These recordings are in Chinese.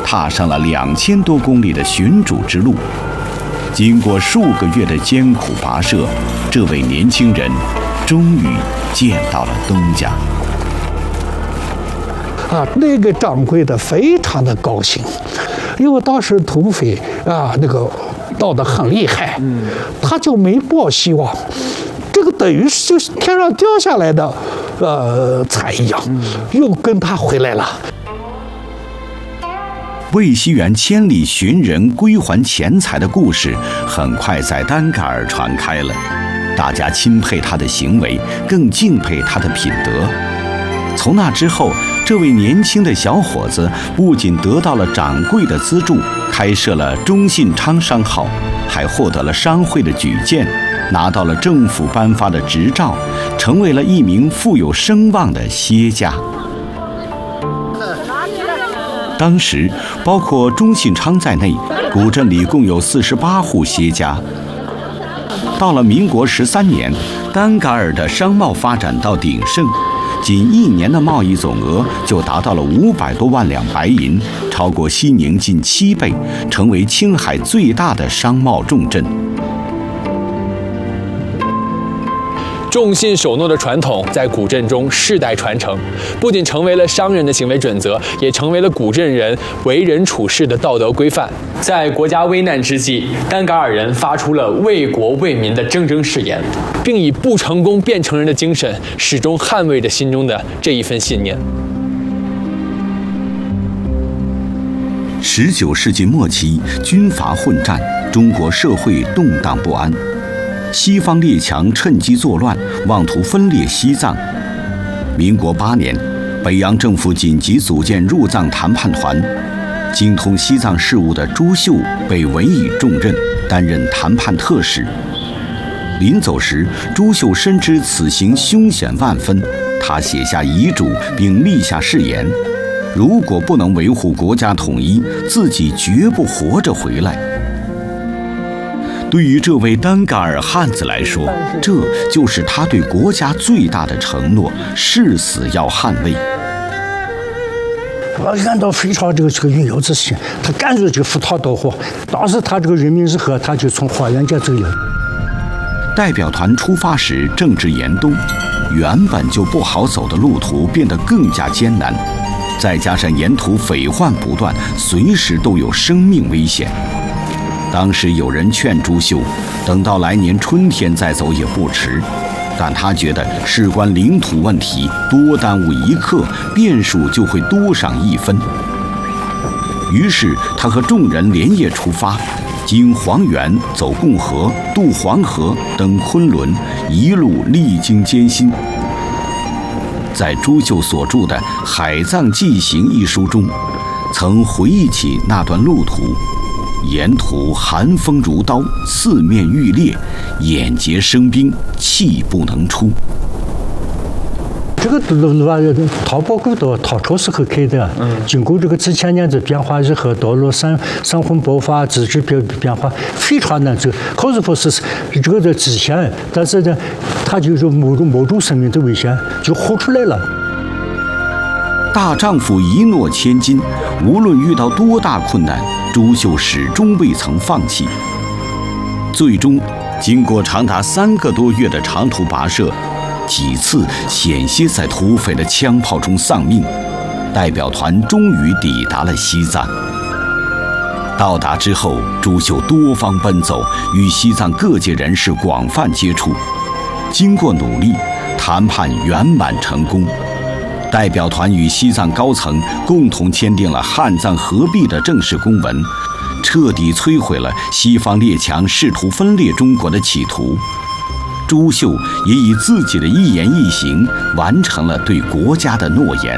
踏上了2000多公里的寻主之路。经过数个月的艰苦跋涉，这位年轻人终于见到了东家。 那个掌柜的非常的高兴，因为当时土匪那个闹得很厉害，他就没抱希望，这个等于是就是天上掉下来的财一样，又跟他回来了。 魏熙元千里寻人归还钱财的故事很快在丹嘎尔传开了，大家钦佩他的行为，更敬佩他的品德。从那之后，这位年轻的小伙子不仅得到了掌柜的资助，开设了中信昌商号，还获得了商会的举荐，拿到了政府颁发的执照，成为了一名富有声望的歇家。当时，包括中信昌在内，古镇里共有48户歇家。到了民国13年，丹嘎尔的商贸发展到鼎盛，仅1年的贸易总额就达到了500多万两白银，超过西宁近7倍，成为青海最大的商贸重镇。 重信守诺的传统在古镇中世代传承，不仅成为了商人的行为准则，也成为了古镇人为人处事的道德规范。在国家危难之际，丹嘎尔人发出了为国为民的铮铮誓言，并以不成功便成仁的精神，始终捍卫着心中的这一份信念。 19世纪末期，军阀混战，中国社会动荡不安。西方列强趁机作乱，妄图分裂西藏。民国8年，北洋政府紧急组建入藏谈判团，精通西藏事务的朱秀被委以重任，担任谈判特使。临走时，朱秀深知此行凶险万分，他写下遗嘱并立下誓言，如果不能维护国家统一，自己绝不活着回来。对于这位丹嘎尔汉子来说，这就是他对国家最大的承诺，誓死要捍卫。 按照非常这个云游之心，他干脆就赴汤蹈火。当时他这个人民日和，他就从花园街走了。 代表团出发时正值严冬，原本就不好走的路途变得更加艰难，再加上沿途匪患不断，随时都有生命危险。当时有人劝朱秀，等到来年春天再走也不迟，但他觉得事关领土问题，多耽误1刻，变数就会多上1分。于是他和众人连夜出发，经黄原走共河，渡黄河，登昆仑，一路历经艰辛。在朱秀所著的《海藏记行》一书中，曾回忆起那段路途。沿途寒风如刀，四面欲裂，眼睫生冰，气不能出。 这个淘宝沟的唐朝时候开的，经过这个几千年的变化以后，道路山洪爆发，资质变化非常难走。可是说是这个的极限，但是呢，他就是冒住生命的危险，就活出来了。 大丈夫一诺千金，无论遇到多大困难，朱秀始终未曾放弃。最终，经过长达3个多月的长途跋涉，几次险些在土匪的枪炮中丧命，代表团终于抵达了西藏。到达之后，朱秀多方奔走，与西藏各界人士广泛接触。经过努力，谈判圆满成功。代表团与西藏高层共同签订了汉藏合璧的正式公文，彻底摧毁了西方列强试图分裂中国的企图。朱秀也以自己的一言一行完成了对国家的诺言。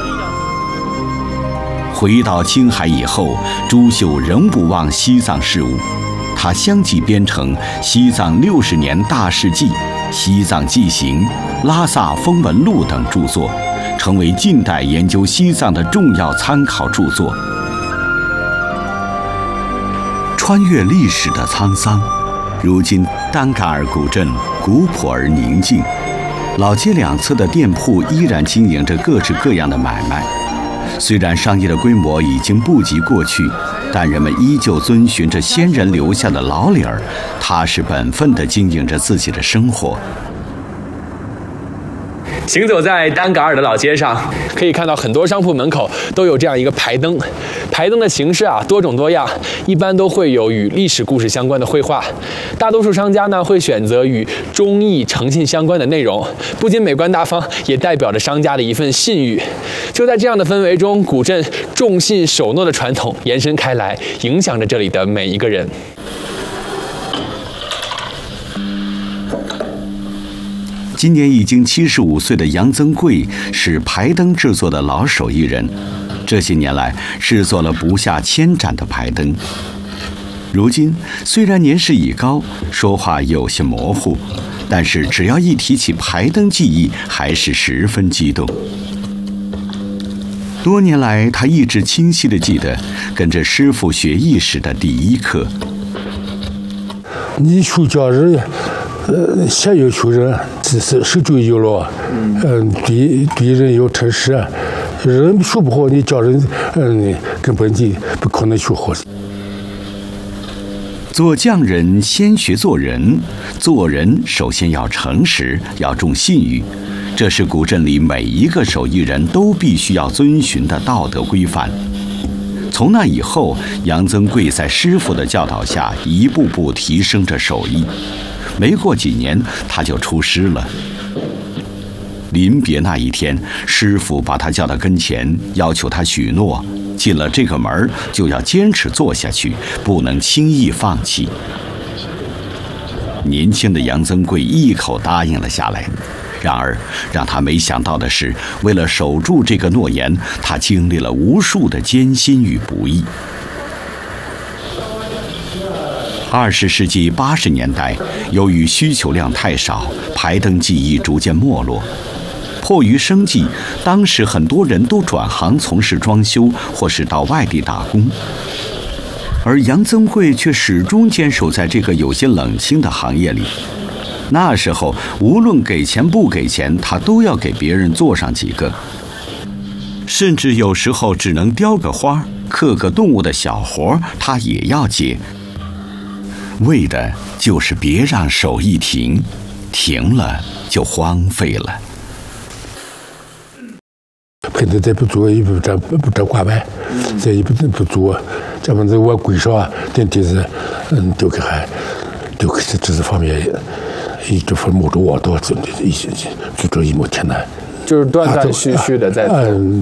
回到青海以后，朱秀仍不忘西藏事务，他相继编成《西藏60年大事记》《西藏记行》《拉萨风闻录》等著作，成为近代研究西藏的重要参考著作。穿越历史的沧桑，如今丹嘎尔古镇古朴而宁静，老街两侧的店铺依然经营着各式各样的买卖。 虽然商业的规模已经不及过去，但人们依旧遵循着先人留下的老理儿，踏实本分地经营着自己的生活。 行走在丹噶尔的老街上，可以看到很多商铺门口都有这样一个牌灯。牌灯的形式多种多样，一般都会有与历史故事相关的绘画。大多数商家呢会选择与忠义诚信相关的内容，不仅美观大方，也代表着商家的一份信誉。就在这样的氛围中，古镇重信守诺的传统延伸开来，影响着这里的每一个人。 今年已经75岁的杨增贵是牌灯制作的老手艺人，这些年来制作了不下1000盏的牌灯。如今虽然年事已高，说话有些模糊，但是只要一提起牌灯技艺，还是十分激动。多年来，他一直清晰地记得跟着师傅学艺时的第一课。 你出家人，先要求人，是守住有了，对人要诚实，人学不好，你教人，根本就不可能学好。 做匠人先学做人，做人首先要诚实，要重信誉，这是古镇里每一个手艺人都必须要遵循的道德规范。从那以后，杨增贵在师傅的教导下，一步步提升着手艺。没过几年，他就出师了。临别那一天，师傅把他叫到跟前，要求他许诺，进了这个门就要坚持做下去，不能轻易放弃。年轻的杨增贵一口答应了下来。然而，让他没想到的是，为了守住这个诺言，他经历了无数的艰辛与不易。20世纪80年代，由于需求量太少，牌灯技艺逐渐没落。迫于生计，当时很多人都转行从事装修，或是到外地打工。而杨增贵却始终坚守在这个有些冷清的行业里。那时候，无论给钱不给钱，他都要给别人做上几个，甚至有时候只能雕个花、刻个动物的小活，他也要接，为的就是别让手艺停，停了就荒废了。 可能再不做，也不沾挂牌，再也不做，咱们这我规上，电梯子，都给这方面。一直分木着我都就这一目前难， 就是断断续续的在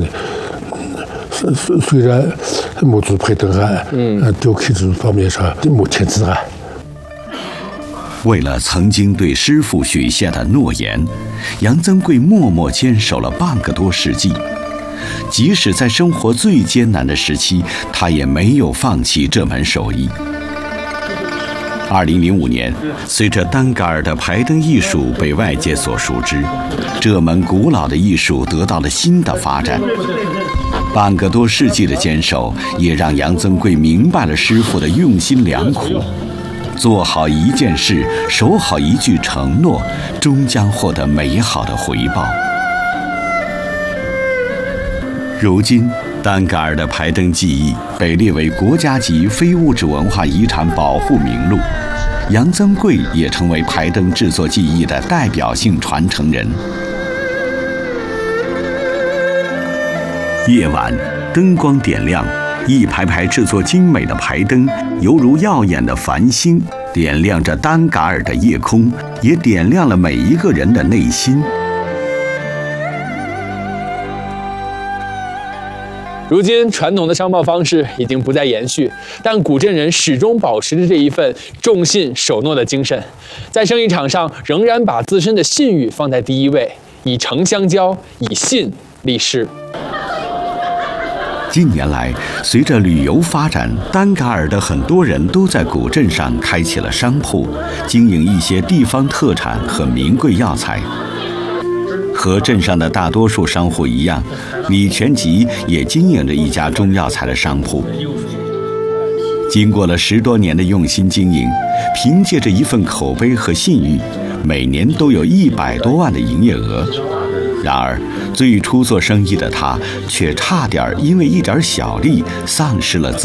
做。虽然木子配灯啊，都可以这方面上目前自然。 为了曾经对师傅许下的诺言，杨增贵默默坚守了半个多世纪。即使在生活最艰难的时期，他也没有放弃这门手艺。2005年，随着丹噶尔的牌灯艺术被外界所熟知，这门古老的艺术得到了新的发展。半个多世纪的坚守，也让杨增贵明白了师傅的用心良苦。做好一件事，守好一句承诺，终将获得美好的回报。如今，丹噶尔的牌灯技艺被列为国家级非物质文化遗产保护名录，杨增贵也成为牌灯制作技艺的代表性传承人。夜晚，灯光点亮，一排排制作精美的牌灯，犹如耀眼的繁星，点亮着丹噶尔的夜空，也点亮了每一个人的内心。 如今，传统的商贸方式已经不再延续，但古镇人始终保持着这一份重信守诺的精神，在生意场上仍然把自身的信誉放在第一位，以诚相交，以信立事。 近年来，随着旅游发展，丹噶尔的很多人都在古镇上开起了商铺，经营一些地方特产和名贵药材。和镇上的大多数商户一样，李全吉也经营着一家中药材的商铺。经过了10多年的用心经营，凭借着一份口碑和信誉，每年都有100多万的营业额。 然而，最初做生意的他却差点因为一点小利丧失了自